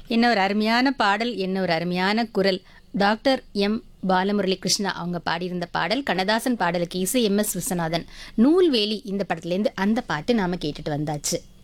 என்ன ஒரு அருமையான பாடல், என்ன ஒரு அருமையான குரல். டாக்டர் எம் பாலமுரளி கிருஷ்ணா அவங்க பாடியிருந்த பாடல். கண்ணதாசன் பாடலுக்கு இசை எம் எஸ் விஸ்வநாதன். நூல்வேலி இந்த படத்துலேருந்து அந்த பாட்டு நாம கேட்டுட்டு வந்தாச்சு.